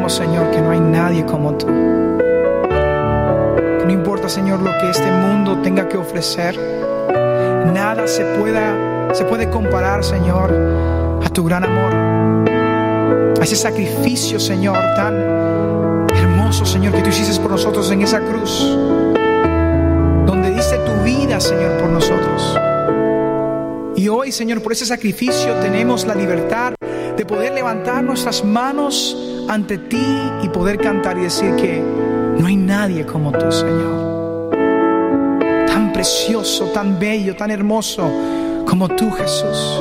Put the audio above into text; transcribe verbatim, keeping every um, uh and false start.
sabemos, Señor, que no hay nadie como tú. Que no importa, Señor, lo que este mundo tenga que ofrecer, nada se pueda, se puede comparar, Señor, a tu gran amor, a ese sacrificio, Señor, tan hermoso, Señor, que tú hiciste por nosotros en esa cruz, donde diste tu vida, Señor, por nosotros. Y hoy, Señor, por ese sacrificio tenemos la libertad de poder levantar nuestras manos ante ti y poder cantar y decir que no hay nadie como tú, Señor. Tan precioso, tan bello, tan hermoso como tú, Jesús.